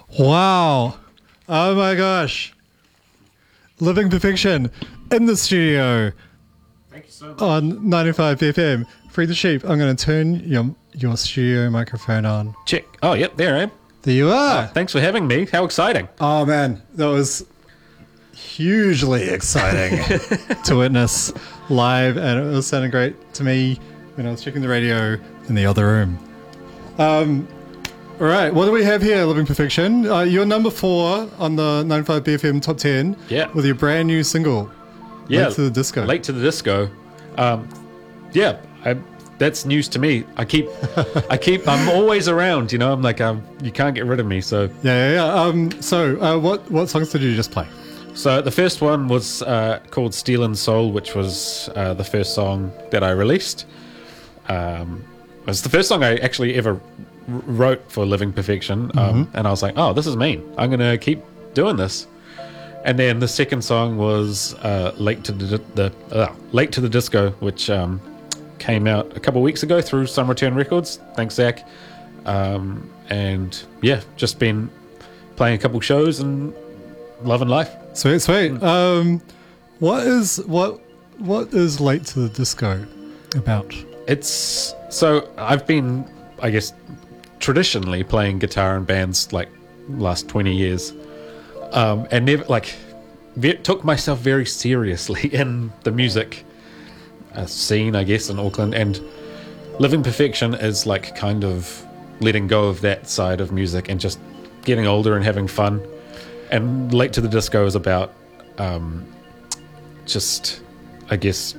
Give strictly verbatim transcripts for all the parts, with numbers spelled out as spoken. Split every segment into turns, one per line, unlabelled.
Wow. Oh my gosh. Living Perfection in the studio.
Thank you so much.
On ninety-five F M. Free the Sheep. I'm going to turn your your studio microphone on.
Check. Oh, yep, there I am.
There you are.
Oh, thanks for having me. How exciting.
Oh man, that was hugely exciting to witness live, and it was sounding great to me when I was checking the radio in the other room. Um, all right, what do we have here, Living Perfection? Uh, you're number four on the ninety-five B F M Top ten
Yeah.
with your brand new single,
Yeah.
Late to the Disco.
Late to the Disco. Um, yeah, I, that's news to me. I keep, I keep, I'm always around, you know, I'm like, um, you can't get rid of me, so...
Yeah, yeah, yeah. Um, so, uh, what, what songs did you just play?
So the first one was uh, called Steel and Soul, which was uh, the first song that I released. Um, it was the first song I actually ever r- wrote for Living Perfection, um,
Mm-hmm.
and I was like, oh, this is me. I'm going to keep doing this. And then the second song was uh, Late to the, the uh, Late to the Disco, which um, came out a couple of weeks ago through Some Return Records. Thanks, Zach. Um, and yeah, just been playing a couple shows and loving life.
Sweet, sweet. Um, what is what what is Late to the Disco about?
It's so I've been, I guess, traditionally playing guitar in bands like last twenty years, um, and never like ve- took myself very seriously in the music uh, scene, I guess, in Auckland. And Living Perfection is like kind of letting go of that side of music and just getting older and having fun. And Late to the Disco is about um, just, I guess,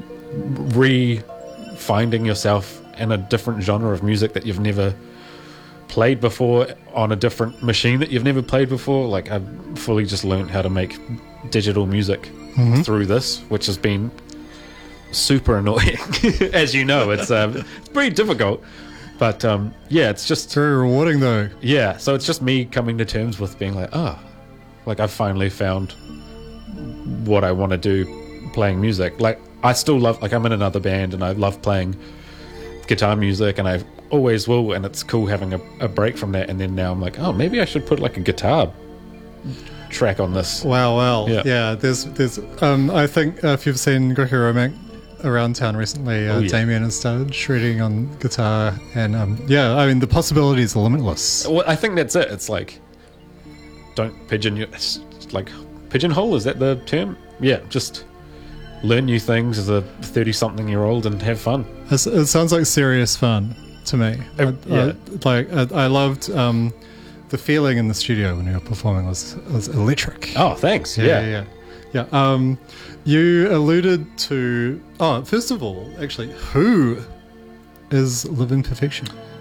re-finding yourself in a different genre of music that you've never played before, on a different machine that you've never played before. Like, I've fully just learned how to make digital music
Mm-hmm.
through this, which has been super annoying. As you know, it's, um, it's pretty difficult. But, um, yeah, it's just...
It's very rewarding though.
Yeah, so it's just me coming to terms with being like, oh, like I've finally found what I want to do playing music. Like, I still love, like I'm in another band and I love playing guitar music and I always will, and it's cool having a, a break from that. And then now I'm like, oh, maybe I should put like a guitar track on this.
Wow, wow.
Yeah.
Yeah, there's there's um I think uh, if you've seen Greco Romac around town recently, uh,
Oh, yeah.
Damien has started shredding on guitar, and um yeah, I mean the possibilities are limitless.
Well, I think that's it. It's like, don't pigeon you, it's like pigeonhole, is that the term? Yeah, just learn new things as a thirty-something year old and have fun.
It's, it sounds like serious fun to me.
Uh,
I,
yeah.
I, like I, I loved um the feeling in the studio when you were performing was was electric.
Oh, thanks.
Yeah,
Yeah.
yeah, yeah. yeah. Um, you alluded to. Oh, first of all, actually, who is Living Perfection?